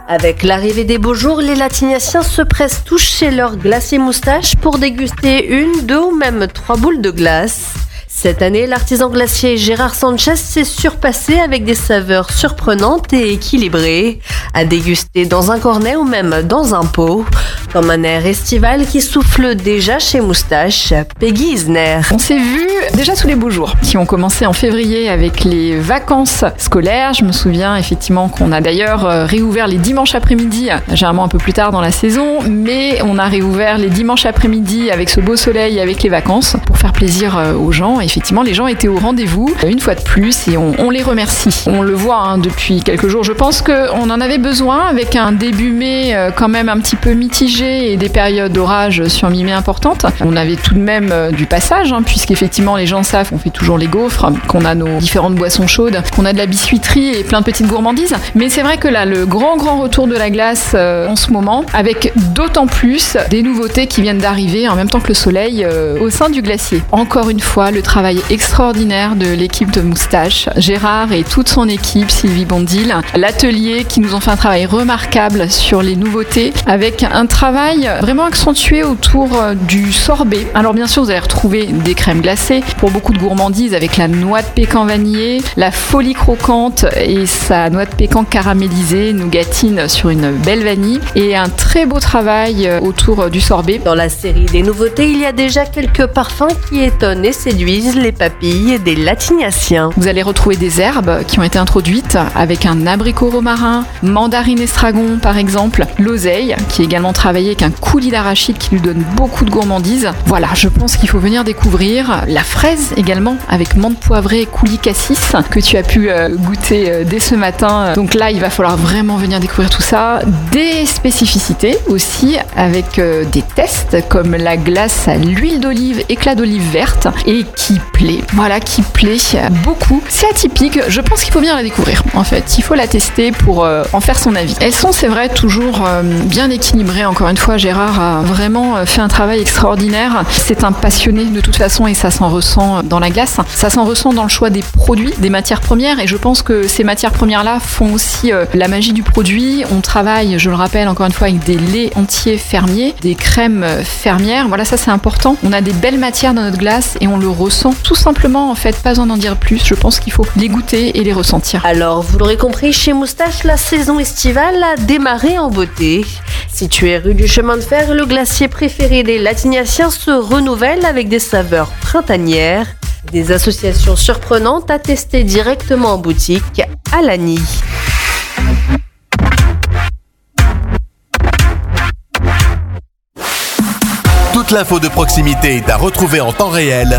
Avec l'arrivée des beaux jours, les Latignasiens se pressent tous chez leur glacier moustache pour déguster 1, 2 ou même 3 boules de glace. Cette année, l'artisan glacier Gérard Sanchez s'est surpassé avec des saveurs surprenantes et équilibrées, à déguster dans un cornet ou même dans un pot, comme un air estival qui souffle déjà chez Moustache, Peggy Isner. On s'est vu déjà sous les beaux jours, qui ont commencé en février avec les vacances scolaires. Je me souviens effectivement qu'on a d'ailleurs réouvert les dimanches après-midi, généralement un peu plus tard dans la saison, mais on a réouvert les dimanches après-midi avec ce beau soleil, avec les vacances, pour faire plaisir aux gens. Effectivement, les gens étaient au rendez-vous une fois de plus et on les remercie. On le voit depuis quelques jours. Je pense qu'on en avait besoin avec un début mai quand même un petit peu mitigé et des périodes d'orage sur mi-mai importantes. On avait tout de même du passage, puisqu'effectivement les gens savent qu'on fait toujours les gaufres, qu'on a nos différentes boissons chaudes, qu'on a de la biscuiterie et plein de petites gourmandises. Mais c'est vrai que là, le grand retour de la glace en ce moment, avec d'autant plus des nouveautés qui viennent d'arriver en même temps que le soleil au sein du glacier. Encore une fois, le travail extraordinaire de l'équipe de Moustache, Gérard et toute son équipe, Sylvie Bondil, l'atelier qui nous ont fait un travail remarquable sur les nouveautés, avec un travail vraiment accentué autour du sorbet. Alors bien sûr, vous allez retrouver des crèmes glacées pour beaucoup de gourmandises avec la noix de pécan vanillée, la folie croquante et sa noix de pécan caramélisée, nougatine sur une belle vanille, et un très beau travail autour du sorbet. Dans la série des nouveautés, il y a déjà quelques parfums qui étonnent et séduisent les papilles des Latignasiens. Vous allez retrouver des herbes qui ont été introduites avec un abricot romarin, mandarine estragon par exemple, l'oseille qui est également travaillée avec un coulis d'arachide qui lui donne beaucoup de gourmandise. Voilà, je pense qu'il faut venir découvrir la fraise également avec menthe poivrée et coulis cassis que tu as pu goûter dès ce matin. Donc là, il va falloir vraiment venir découvrir tout ça. Des spécificités aussi avec des tests comme la glace à l'huile d'olive, éclat d'olive verte et qui plaît beaucoup. C'est atypique, je pense qu'il faut bien la découvrir en fait, il faut la tester pour en faire son avis. Elles sont, c'est vrai, toujours bien équilibrées. Encore une fois, Gérard a vraiment fait un travail extraordinaire. C'est un passionné de toute façon et ça s'en ressent dans la glace, ça s'en ressent dans le choix des produits, des matières premières, et je pense que ces matières premières là font aussi la magie du produit. On travaille, je le rappelle encore une fois, avec des laits entiers fermiers, des crèmes fermières, voilà, ça c'est important. On a des belles matières dans notre glace et on le ressent tout simplement en fait, pas besoin d'en dire plus, je pense qu'il faut les goûter et les ressentir. Alors vous l'aurez compris, chez Moustache, la saison estivale a démarré en beauté. Situé rue du Chemin de Fer, le glacier préféré des Latignasiens se renouvelle avec des saveurs printanières, des associations surprenantes à tester directement en boutique à Lagny. Toute l'info de proximité est à retrouver en temps réel